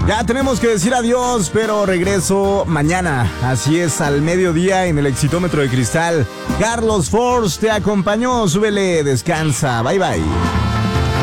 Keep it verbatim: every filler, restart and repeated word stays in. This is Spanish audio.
Ya tenemos que decir adiós, pero regreso mañana. Así es, al mediodía en el Exitómetro de Cristal. Carlos Force te acompañó. Súbele, descansa. Bye, bye.